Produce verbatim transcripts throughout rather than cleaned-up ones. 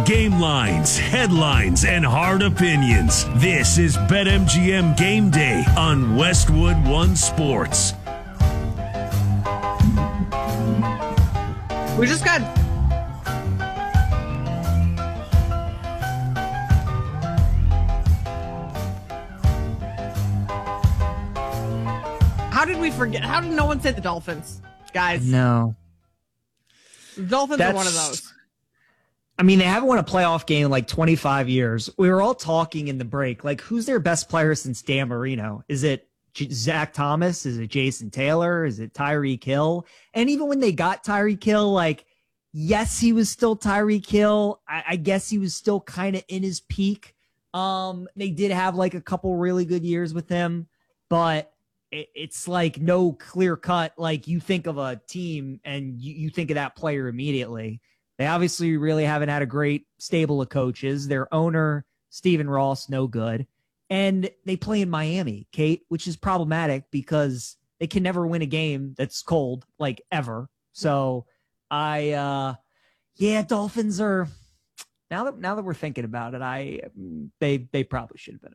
Game lines, headlines, and hard opinions. This is BetMGM Game Day on Westwood One Sports. We just got... How did we forget? How did no one say the Dolphins, guys? No. The Dolphins That's, are one of those. I mean, they haven't won a playoff game in like twenty-five years. We were all talking in the break, like, who's their best player since Dan Marino? Is it J- Zach Thomas? Is it Jason Taylor? Is it Tyreek Hill? And even when they got Tyreek Hill, like, yes, he was still Tyreek Hill. I, I guess he was still kind of in his peak. Um, they did have like a couple really good years with him, but it, it's like no clear cut. Like, you think of a team and you, you think of that player immediately. They obviously really haven't had a great stable of coaches. Their owner, Stephen Ross, no good. And they play in Miami, Kate, which is problematic because they can never win a game that's cold, like, ever. So I, uh, yeah, Dolphins are, now that now that we're thinking about it, I they they probably should have been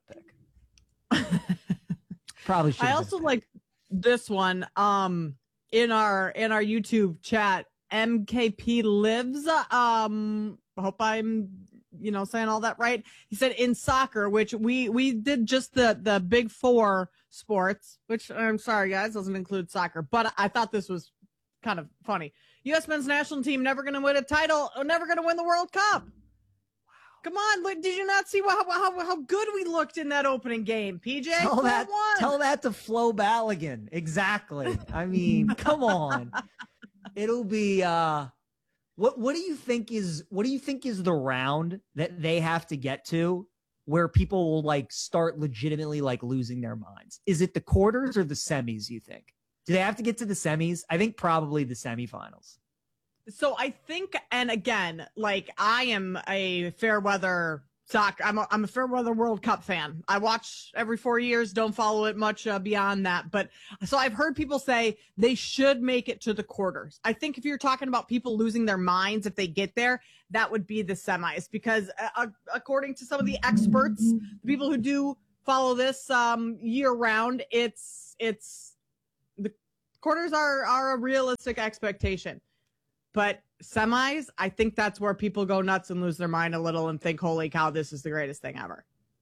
a pick. Probably should. I also like this one. Um, in our in our YouTube chat, M K P lives. Um, hope I'm you know saying all that right. He said in soccer, which we we did just the the big four sports, which I'm sorry guys doesn't include soccer, but I thought this was kind of funny. U S men's national team never going to win a title, never going to win the World Cup. Wow. Come on, did you not see how, how how good we looked in that opening game, P J? Tell that, tell that to Flo Balogun. Exactly. I mean, come on. It'll be uh what what do you think is what do you think is the round that they have to get to where people will like start legitimately like losing their minds? Is it the quarters or the semis, you think? Do they have to get to the semis? I think probably the semifinals. So I think, and again, like I am a fair weather soccer. I'm a, I'm a fair weather World Cup fan. I watch every four years. Don't follow it much uh, beyond that. But so I've heard people say they should make it to the quarters. I think if you're talking about people losing their minds, if they get there, that would be the semis, because uh, according to some of the experts, the people who do follow this um, year round, it's, it's, the quarters are, are a realistic expectation. But semis, I think that's where people go nuts and lose their mind a little and think, holy cow, this is the greatest thing ever.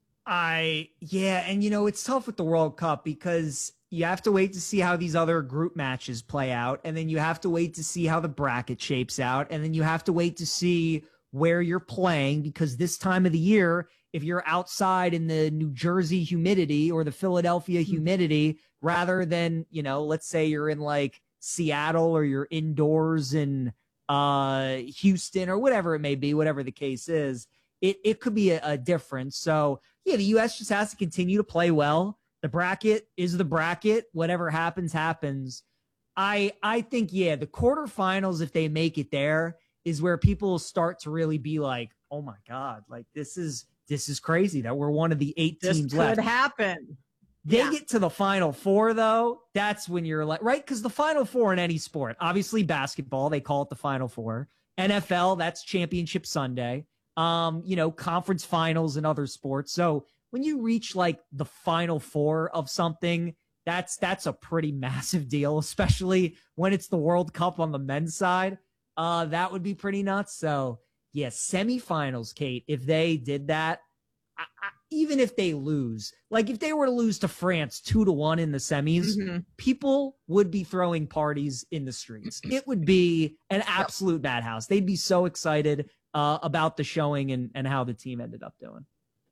I, yeah. And, you know, it's tough with the World Cup because you have to wait to see how these other group matches play out. And then you have to wait to see how the bracket shapes out. And then you have to wait to see where you're playing, because this time of the year, if you're outside in the New Jersey humidity or the Philadelphia humidity, rather than, you know, let's say you're in like Seattle or you're indoors in uh Houston or whatever it may be, whatever the case is, it it could be a, a difference. So yeah, the U S just has to continue to play well. The bracket is the bracket. Whatever happens, happens. I I think, yeah, the quarterfinals, if they make it there, is where people start to really be like, oh my God, like this is this is crazy that we're one of the eight this teams could left. happen. They yeah. get to the Final Four, though. That's when you're like, right? Because the Final Four in any sport, obviously basketball, they call it the Final Four. N F L, that's Championship Sunday. Um, you know, conference finals and other sports. So when you reach like the Final Four of something, that's that's a pretty massive deal, especially when it's the World Cup on the men's side. Uh, that would be pretty nuts. So yeah, semifinals, Kate, if they did that, I, I, even if they lose, like if they were to lose to France two to one in the semis, mm-hmm. people would be throwing parties in the streets. It would be an absolute yep. madhouse. They'd be so excited uh, about the showing and, and how the team ended up doing.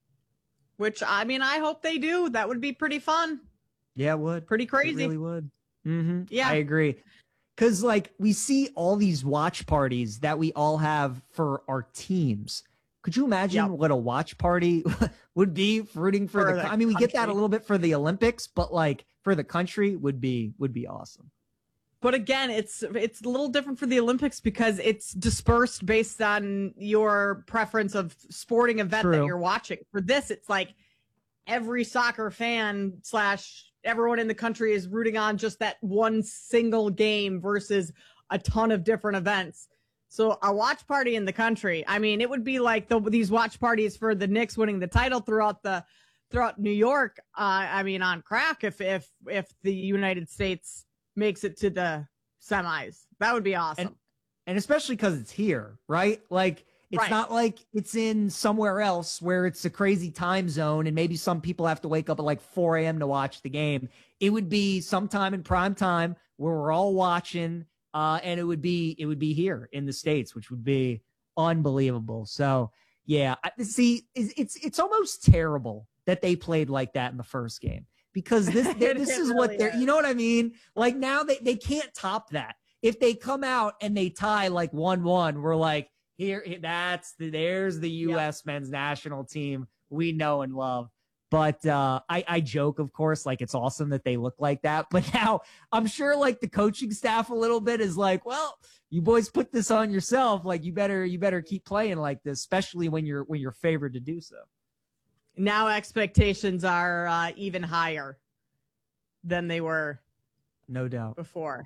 Which, I mean, I hope they do. That would be pretty fun. Yeah, it would. Pretty crazy. It really would. Mm-hmm. Yeah. I agree. Because, like, we see all these watch parties that we all have for our teams. Could you imagine yep. what a watch party would be rooting for, for the, the I mean, we country. Get that a little bit for the Olympics, but like for the country would be, would be awesome. But again, it's, it's a little different for the Olympics because it's dispersed based on your preference of sporting event True. That you're watching. For this, it's like every soccer fan slash everyone in the country is rooting on just that one single game versus a ton of different events. So a watch party in the country. I mean, it would be like the, these watch parties for the Knicks winning the title throughout the throughout New York. Uh, I mean, on crack if if if the United States makes it to the semis, that would be awesome. And, and especially because it's here, right? Like it's right. not like it's in somewhere else where it's a crazy time zone and maybe some people have to wake up at like four a.m. to watch the game. It would be sometime in prime time where we're all watching. Uh, and it would be it would be here in the States, which would be unbelievable. So, yeah, I, see, it's, it's it's almost terrible that they played like that in the first game because this this is really what they're, is. You know what I mean? Like now they, they can't top that. If they come out and they tie like one one, we're like, here, that's the, there's the U S yep. men's national team we know and love. But uh, I, I joke, of course, like it's awesome that they look like that. But now I'm sure like the coaching staff a little bit is like, well, you boys put this on yourself. Like you better you better keep playing like this, especially when you're when you're favored to do so. Now expectations are uh, even higher than they were, no doubt, before.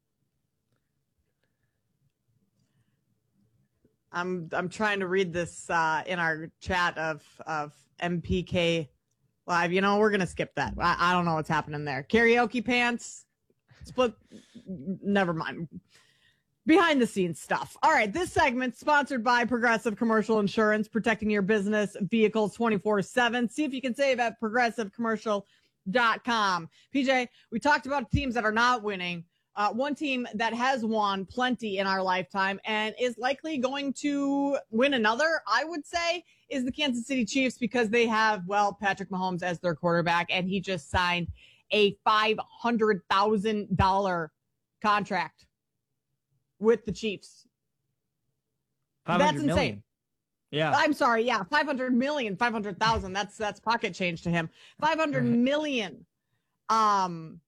I'm I'm trying to read this uh, in our chat of of M P K Live. You know, we're going to skip that. I, I don't know what's happening there. Karaoke pants, split. Never mind. Behind the scenes stuff. All right. This segment sponsored by Progressive Commercial Insurance, protecting your business vehicles twenty-four seven. See if you can save at progressive commercial dot com. P J, we talked about teams that are not winning. Uh, one team that has won plenty in our lifetime and is likely going to win another, I would say, is the Kansas City Chiefs because they have, well, Patrick Mahomes as their quarterback, and he just signed a five hundred thousand dollars contract with the Chiefs. That's insane. Million. Yeah. I'm sorry. Yeah. five hundred million, five hundred thousand. That's, that's pocket change to him. five hundred million. Um,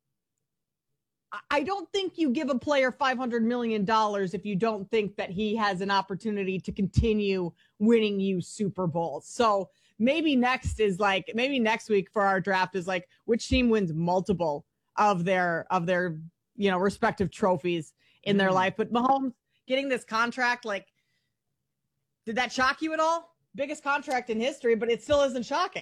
I don't think you give a player five hundred million dollars if you don't think that he has an opportunity to continue winning you Super Bowls. So maybe next is like, maybe next week for our draft is like, which team wins multiple of their, of their, you know, respective trophies in mm. their life. But Mahomes getting this contract, like, did that shock you at all? Biggest contract in history, but it still isn't shocking.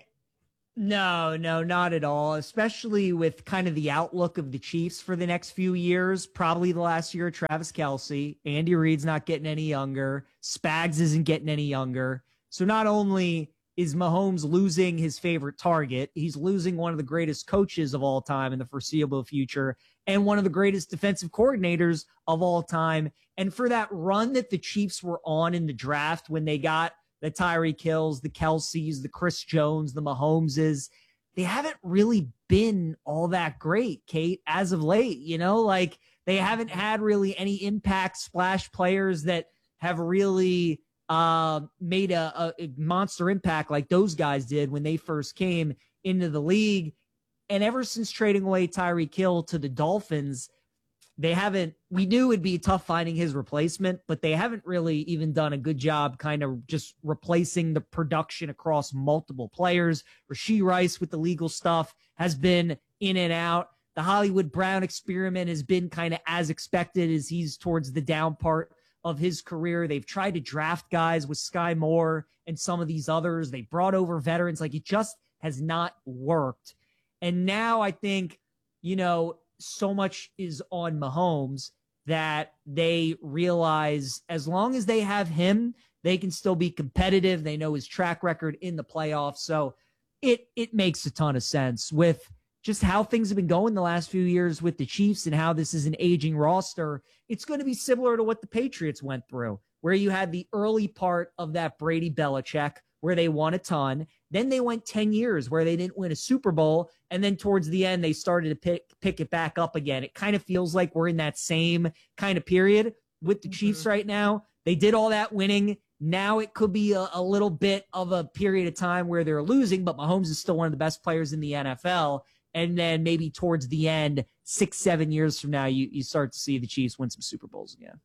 No, no, not at all, especially with kind of the outlook of the Chiefs for the next few years. Probably the last year of Travis Kelce. Andy Reid's not getting any younger. Spags isn't getting any younger. So not only is Mahomes losing his favorite target, he's losing one of the greatest coaches of all time in the foreseeable future and one of the greatest defensive coordinators of all time. And for that run that the Chiefs were on in the draft when they got the Tyreek Hills, the Kelce's, the Chris Jones, the Mahomeses, they haven't really been all that great, Kate, as of late. You know, like they haven't had really any impact splash players that have really uh, made a, a monster impact like those guys did when they first came into the league. And ever since trading away Tyreek Hill to the Dolphins, they haven't, we knew it'd be tough finding his replacement, but they haven't really even done a good job kind of just replacing the production across multiple players. Rashee Rice with the legal stuff has been in and out. The Hollywood Brown experiment has been kind of as expected as he's towards the down part of his career. They've tried to draft guys with Sky Moore and some of these others. They brought over veterans. Like it just has not worked. And now I think, you know, so much is on Mahomes that they realize as long as they have him, they can still be competitive. They know his track record in the playoffs. So it, it makes a ton of sense with just how things have been going the last few years with the Chiefs and how this is an aging roster. It's going to be similar to what the Patriots went through, where you had the early part of that Brady Belichick where they won a ton. Then they went ten years where they didn't win a Super Bowl. And then towards the end, they started to pick, pick it back up again. It kind of feels like we're in that same kind of period with the mm-hmm. Chiefs right now. They did all that winning. Now it could be a, a little bit of a period of time where they're losing, but Mahomes is still one of the best players in the N F L. And then maybe towards the end, six, seven years from now, you, you start to see the Chiefs win some Super Bowls again.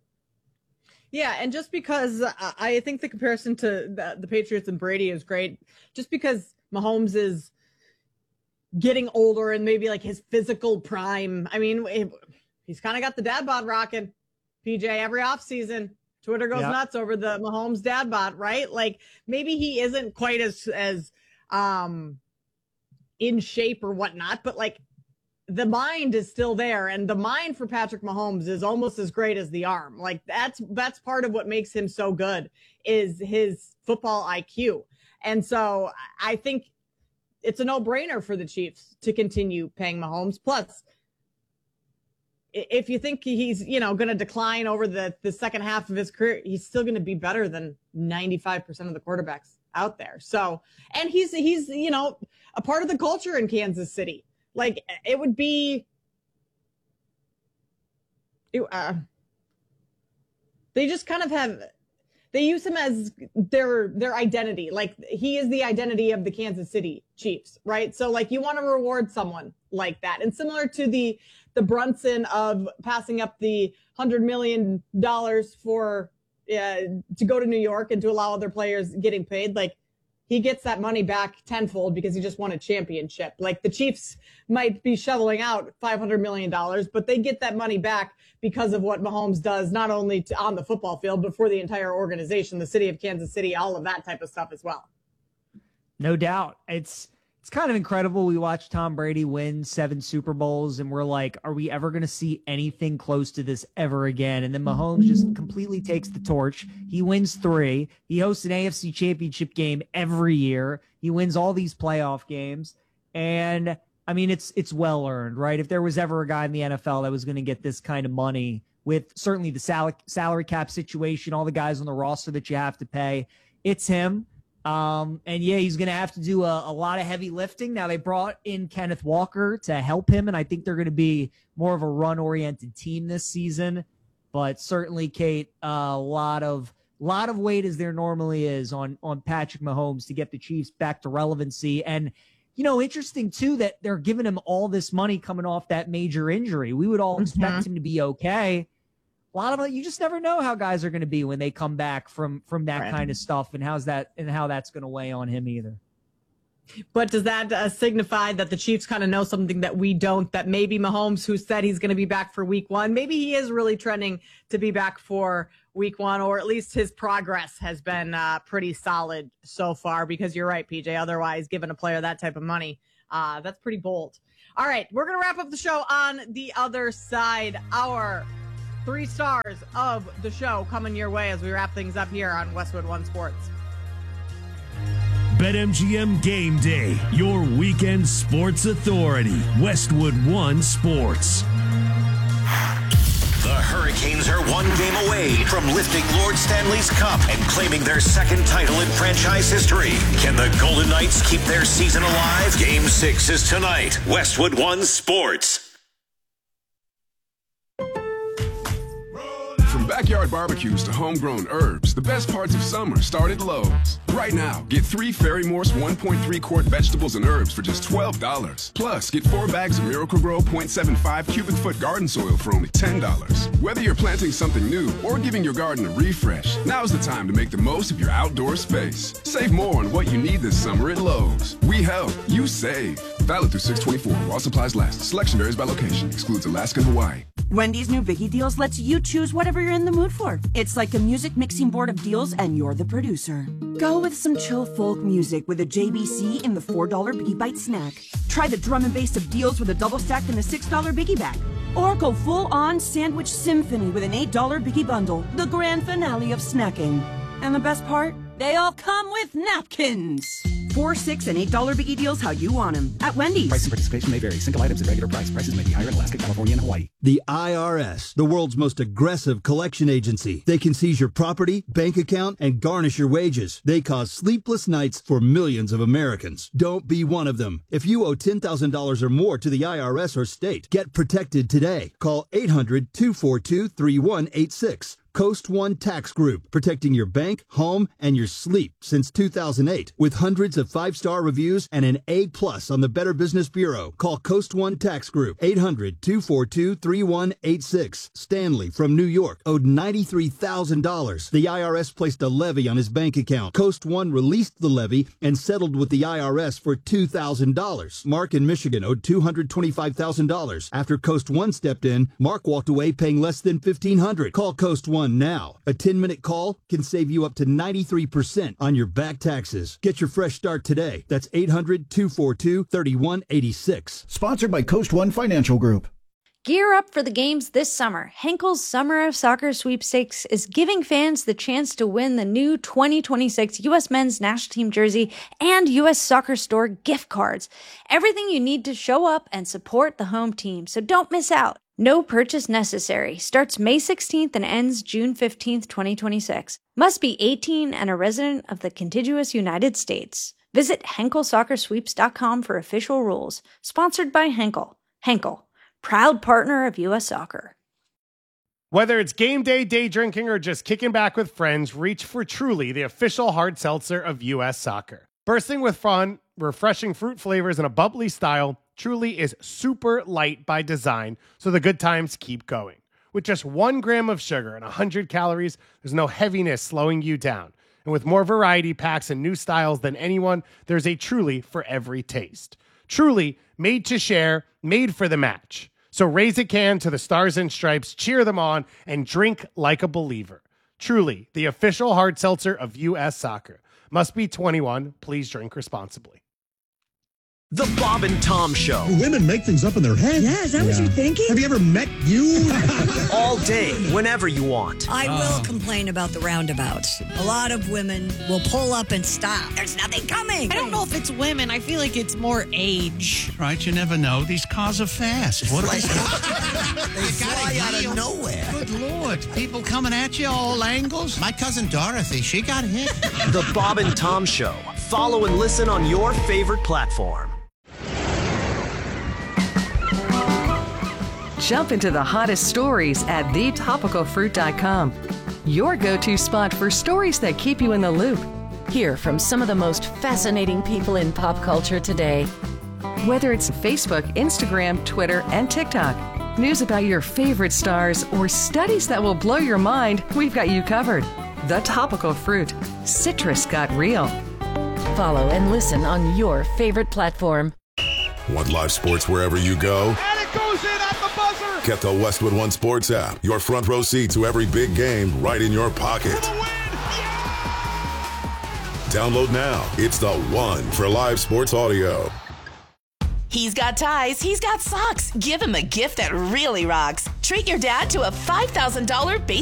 Yeah, and just because uh, I think the comparison to the, the Patriots and Brady is great, just because Mahomes is getting older and maybe like his physical prime. I mean, it, he's kind of got the dad bod rocking, P J, every offseason. Twitter goes Yep. nuts over the Mahomes dad bod, right? Like maybe he isn't quite as as um in shape or whatnot, but like the mind is still there, and the mind for Patrick Mahomes is almost as great as the arm. Like that's that's part of what makes him so good is his football I Q. And so I think it's a no-brainer for the Chiefs to continue paying Mahomes. Plus, if you think he's, you know, going to decline over the, the second half of his career, he's still going to be better than ninety-five percent of the quarterbacks out there. So, and he's, he's, you know, a part of the culture in Kansas City. Like it would be, it, uh, they just kind of have, they use him as their, their identity. Like he is the identity of the Kansas City Chiefs, right? So like you want to reward someone like that. And similar to the, the Brunson of passing up the one hundred million dollars for, uh, to go to New York and to allow other players getting paid. Like he gets that money back tenfold because he just won a championship. Like the Chiefs might be shoveling out five hundred million dollars, but they get that money back because of what Mahomes does, not only to, on the football field, but for the entire organization, the city of Kansas City, all of that type of stuff as well. No doubt. It's it's kind of incredible. We watched Tom Brady win seven Super Bowls, and we're like, are we ever going to see anything close to this ever again? And then Mahomes just completely takes the torch. He wins three. He hosts an A F C championship game every year. He wins all these playoff games. And, I mean, it's it's well earned, right? If there was ever a guy in the N F L that was going to get this kind of money with certainly the sal- salary cap situation, all the guys on the roster that you have to pay, it's him. Um, and yeah, he's going to have to do a, a lot of heavy lifting. Now they brought in Kenneth Walker to help him, and I think they're going to be more of a run-oriented team this season. But certainly, Kate, a uh, lot of lot of weight as there normally is on on Patrick Mahomes to get the Chiefs back to relevancy. And you know, interesting too that they're giving him all this money coming off that major injury. We would all mm-hmm. expect him to be okay. A lot of it, you just never know how guys are going to be when they come back from from that right. kind of stuff, and how's that and how that's going to weigh on him either. But does that uh, signify that the Chiefs kind of know something that we don't? That maybe Mahomes, who said he's going to be back for Week One, maybe he is really trending to be back for Week One, or at least his progress has been uh, pretty solid so far. Because you're right, P J. Otherwise, giving a player that type of money, uh, that's pretty bold. All right, we're going to wrap up the show on the other side. Our three stars of the show coming your way as we wrap things up here on Westwood One Sports. BetMGM Game Day, your weekend sports authority. Westwood One Sports. The Hurricanes are one game away from lifting Lord Stanley's Cup and claiming their second title in franchise history. Can the Golden Knights keep their season alive? Game six is tonight. Westwood One Sports. From backyard barbecues to homegrown herbs, the best parts of summer start at Lowe's. Right now, get three Ferry Morse one point three quart vegetables and herbs for just twelve dollars. Plus, get four bags of Miracle-Gro zero point seven five cubic foot garden soil for only ten dollars. Whether you're planting something new or giving your garden a refresh, now's the time to make the most of your outdoor space. Save more on what you need this summer at Lowe's. We help, you save. Valid through six twenty-four while supplies last. Selection varies by location. Excludes Alaska and Hawaii. Wendy's new Biggie Deals lets you choose whatever you're in the mood for. It's like a music mixing board of deals, and you're the producer. Go with some chill folk music with a J B C in the four dollar Biggie Bite snack. Try the drum and bass of deals with a double stack in the six dollar Biggie bag. Or go full-on sandwich symphony with an eight dollar Biggie bundle, the grand finale of snacking. And the best part? They all come with napkins. Four, six, and eight dollar Biggie Deals how you want them at Wendy's. Price and participation may vary. Single items at regular price. Prices may be higher in Alaska, California, and Hawaii. The I R S, the world's most aggressive collection agency. They can seize your property, bank account, and garnish your wages. They cause sleepless nights for millions of Americans. Don't be one of them. If you owe ten thousand dollars or more to the I R S or state, get protected today. Call eight hundred, two four two, three one eight six. Coast One Tax Group, protecting your bank, home, and your sleep since two thousand eight. With hundreds of five-star reviews and an A plus on the Better Business Bureau. Call Coast One Tax Group, eight hundred, two four two, three one eight six. Stanley from New York owed ninety-three thousand dollars. The I R S placed a levy on his bank account. Coast One released the levy and settled with the I R S for two thousand dollars. Mark in Michigan owed two hundred twenty-five thousand dollars. After Coast One stepped in, Mark walked away paying less than fifteen hundred dollars. Call Coast One one now. A ten-minute call can save you up to ninety-three percent on your back taxes. Get your fresh start today. That's eight hundred, two four two, three one eight six. Sponsored by Coast One Financial Group. Gear up for the games this summer. Henkel's Summer of Soccer Sweepstakes is giving fans the chance to win the new twenty twenty-six U S Men's National Team jersey and U S Soccer Store gift cards. Everything you need to show up and support the home team, so don't miss out. No purchase necessary. Starts May sixteenth and ends June fifteenth, twenty twenty-six. Must be eighteen and a resident of the contiguous United States. Visit Henkel Soccer Sweeps dot com for official rules. Sponsored by Henkel. Henkel, proud partner of U S Soccer. Whether it's game day, day drinking, or just kicking back with friends, reach for Truly, the official hard seltzer of U S Soccer. Bursting with fun, refreshing fruit flavors, and a bubbly style, Truly is super light by design, so the good times keep going. With just one gram of sugar and one hundred calories, there's no heaviness slowing you down. And with more variety packs and new styles than anyone, there's a Truly for every taste. Truly, made to share, made for the match. So raise a can to the Stars and Stripes, cheer them on, and drink like a believer. Truly, the official hard seltzer of U S Soccer. Must be twenty-one. Please drink responsibly. The Bob and Tom Show. Women make things up in their head. Yeah, is that yeah. what you're thinking? Have you ever met you? All day, whenever you want. I oh. will complain about the roundabouts. A lot of women will pull up and stop. There's nothing coming. I don't know if it's women. I feel like it's more age. Right, you never know. These cars are fast. What are they? They fly out of nowhere. Good Lord. People coming at you all angles. My cousin Dorothy, she got hit. The Bob and Tom Show. Follow and listen on your favorite platform. Jump into the hottest stories at the topical fruit dot com. Your go-to spot for stories that keep you in the loop. Hear from some of the most fascinating people in pop culture today. Whether it's Facebook, Instagram, Twitter, and TikTok, news about your favorite stars, or studies that will blow your mind, we've got you covered. The Topical Fruit. Citrus got real. Follow and listen on your favorite platform. Want live sports wherever you go? And it goes in at the buzzer! Get the Westwood One Sports app. Your front row seat to every big game right in your pocket. For the win! Yeah! Download now. It's the one for live sports audio. He's got ties. He's got socks. Give him a gift that really rocks. Treat your dad to a five thousand dollars base